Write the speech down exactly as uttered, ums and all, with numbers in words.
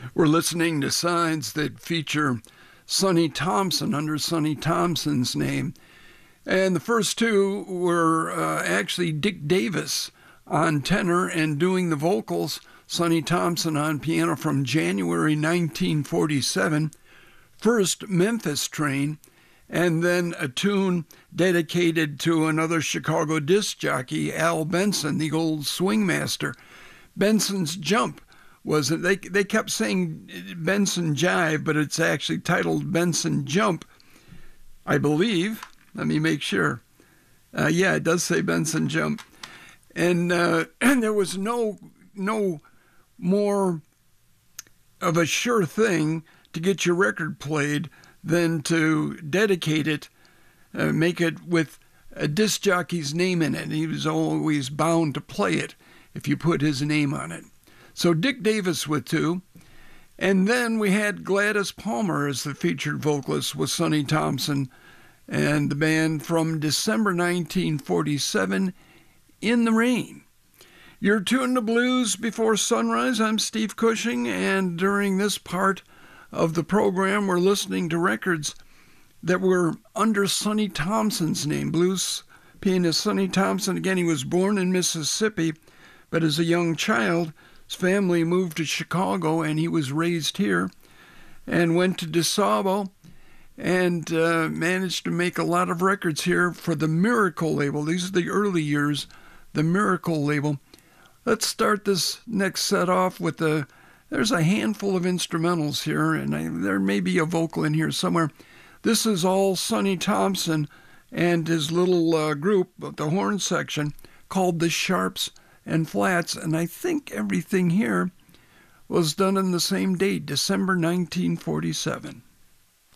We're listening to sides that feature Sonny Thompson under Sonny Thompson's name. And the first two were uh, actually Dick Davis on tenor and doing the vocals, Sonny Thompson on piano from January nineteen forty-seven. First, Memphis Train, and then a tune dedicated to another Chicago disc jockey, Al Benson, the old swing master. Benson's Jump was, they, they kept saying Benson Jive, but it's actually titled Benson Jump, I believe. Let me make sure. Uh, yeah, it does say Benson Jump. And, uh, and there was no, no more of a sure thing to get your record played than to dedicate it, uh, make it with a disc jockey's name in it. He was always bound to play it if you put his name on it. So Dick Davis with two. And then we had Gladys Palmer as the featured vocalist with Sonny Thompson and the band from December nineteen forty-seven, In the Rain. You're tuned to Blues Before Sunrise. I'm Steve Cushing, and during this part of the program, we're listening to records that were under Sonny Thompson's name. Blues pianist Sonny Thompson, again, he was born in Mississippi, but as a young child, his family moved to Chicago, and he was raised here and went to DeSable and uh, managed to make a lot of records here for the Miracle label. These are the early years, the Miracle label. Let's start this next set off with the, there's a handful of instrumentals here, and I, there may be a vocal in here somewhere. This is all Sonny Thompson and his little uh, group, the horn section, called the Sharps and Flats, and I think everything here was done on the same date, December nineteen forty-seven.